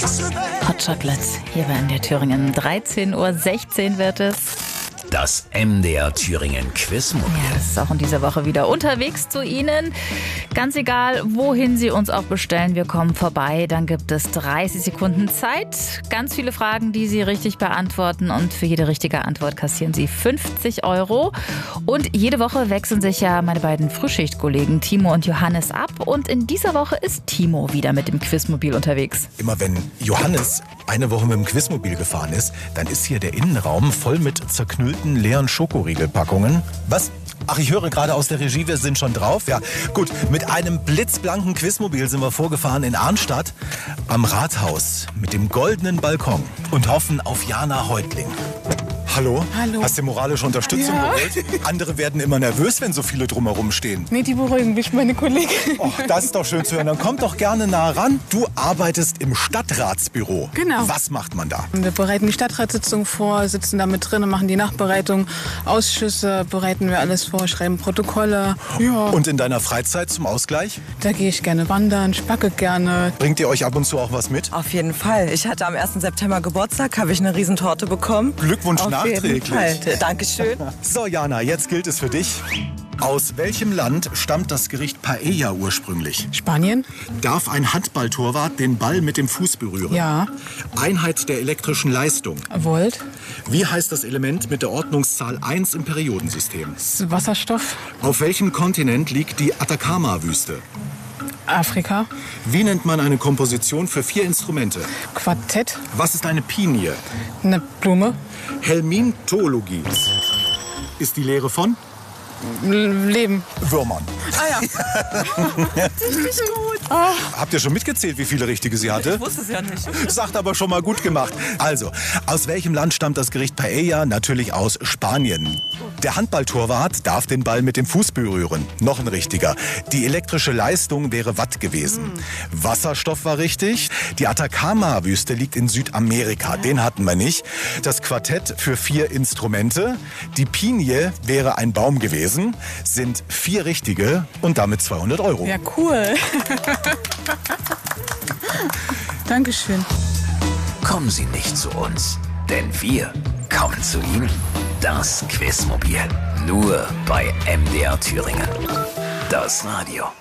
Hot Chocolate hier bei MDR Thüringen. 13:16 Uhr wird es. Das MDR Thüringen Quizmobil. Ja, das ist auch in dieser Woche wieder unterwegs zu Ihnen. Ganz egal, wohin Sie uns auch bestellen, wir kommen vorbei. Dann gibt es 30 Sekunden Zeit. Ganz viele Fragen, die Sie richtig beantworten. Und für jede richtige Antwort kassieren Sie 50 €. Und jede Woche wechseln sich ja meine beiden Frühschichtkollegen Timo und Johannes ab. Und in dieser Woche ist Timo wieder mit dem Quizmobil unterwegs. Immer wenn Johannes eine Woche mit dem Quizmobil gefahren ist, dann ist hier der Innenraum voll mit zerknüllten leeren Schokoriegelpackungen. Was? Ach, ich höre gerade aus der Regie, wir sind schon drauf. Ja, gut, mit einem blitzblanken Quizmobil sind wir vorgefahren in Arnstadt am Rathaus mit dem goldenen Balkon und hoffen auf Jana Heutling. Hallo? Hallo. Hast du moralische Unterstützung geholt? Andere werden immer nervös, wenn so viele drumherum stehen. Nee, die beruhigen mich, meine Kollegen. Oh, das ist doch schön zu hören. Dann komm doch gerne nah ran. Du arbeitest im Stadtratsbüro. Genau. Was macht man da? Wir bereiten die Stadtratssitzung vor, sitzen da mit drin, machen die Nachbereitung. Ausschüsse bereiten wir alles vor, schreiben Protokolle. Ja. Und in deiner Freizeit zum Ausgleich? Da gehe ich gerne wandern, spacke gerne. Bringt ihr euch ab und zu auch was mit? Auf jeden Fall. Ich hatte am 1. September Geburtstag, habe ich eine Riesentorte bekommen. Glückwunsch Auf jeden nachträglich. Fall. Dankeschön. So, Jana, jetzt gilt es für dich. Aus welchem Land stammt das Gericht Paella ursprünglich? Spanien? Darf ein Handballtorwart den Ball mit dem Fuß berühren? Ja. Einheit der elektrischen Leistung. Volt? Wie heißt das Element mit der Ordnungszahl 1 im Periodensystem? Wasserstoff? Auf welchem Kontinent liegt die Atacama-Wüste? Afrika? Wie nennt man eine Komposition für 4 Instrumente? Quartett? Was ist eine Pinie? Eine Blume? Helminthologie ist die Lehre von Leben. Würmern. Ah ja. Richtig gut. Habt ihr schon mitgezählt, wie viele Richtige sie hatte? Ich wusste es ja nicht. Sagt aber schon mal gut gemacht. Also, aus welchem Land stammt das Gericht Paella? Natürlich aus Spanien. Der Handballtorwart darf den Ball mit dem Fuß berühren. Noch ein richtiger. Die elektrische Leistung wäre Watt gewesen. Wasserstoff war richtig. Die Atacama-Wüste liegt in Südamerika. Den hatten wir nicht. Das Quartett für 4 Instrumente. Die Pinie wäre ein Baum gewesen. Sind 4 richtige und damit 200 €. Ja, cool. Dankeschön. Kommen Sie nicht zu uns, denn wir kommen zu Ihnen. Das Quizmobil. Nur bei MDR Thüringen. Das Radio.